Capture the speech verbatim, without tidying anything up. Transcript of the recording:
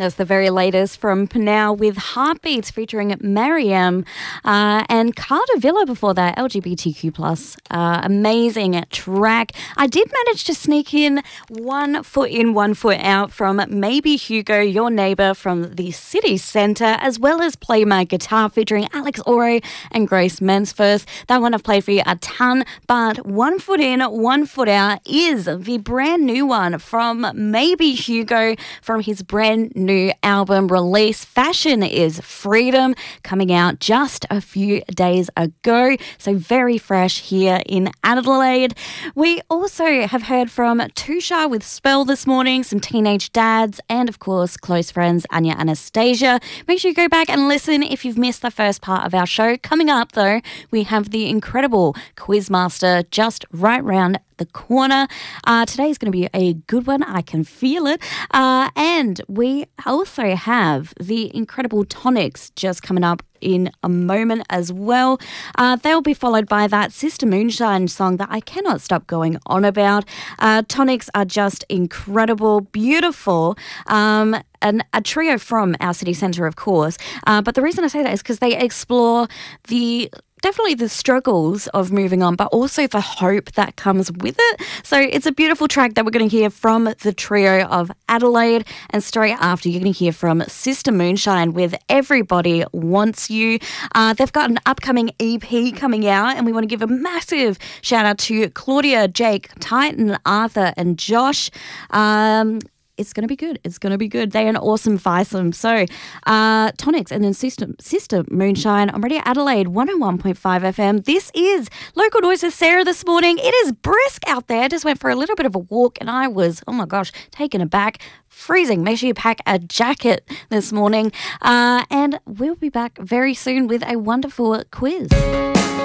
That's the very latest from Panau with Heartbeats featuring Mariam uh, and Carter Villa before that, L G B T Q plus. Uh, amazing track. I did manage to sneak in One Foot In, One Foot Out from Maybe Hugo, Your Neighbour from the City Centre, as well as Play My Guitar featuring Alex Ore and Grace Mensforth. That one I've played for you a ton, but One Foot In, One Foot Out is the brand new one from Maybe Hugo from his brand new album release. Fashion is Freedom, coming out just a few days ago. So very fresh here in Adelaide. We also have heard from Tusha with Spell this morning, some teenage dads, and of course close friends Anya Anastasia. Make sure you go back and listen if you've missed the first part of our show. Coming up though, we have the incredible Quizmaster just right round the corner. Uh, today's going to be a good one. I can feel it. Uh, and we also have the incredible Tonics just coming up in a moment as well. Uh, they'll be followed by that Sister Moonshine song that I cannot stop going on about. Uh, Tonics are just incredible, beautiful, um, and a trio from our city centre, of course. Uh, but the reason I say that is because they explore the definitely the struggles of moving on, but also the hope that comes with it. So it's a beautiful track that we're going to hear from the trio of Adelaide. And straight after, you're going to hear from Sister Moonshine with Everybody Wants You. Uh, they've got an upcoming E P coming out, and we want to give a massive shout out to Claudia, Jake, Titan, Arthur, and Josh. Um, It's going to be good. It's going to be good. They're an awesome fivesome. So, uh, Tonics and then Sister, Sister Moonshine on Radio Adelaide one oh one point five F M. This is Local Noise with Sarah this morning. It is brisk out there. Just went for a little bit of a walk and I was, oh my gosh, taken aback. Freezing. Make sure you pack a jacket this morning. Uh, and we'll be back very soon with a wonderful quiz.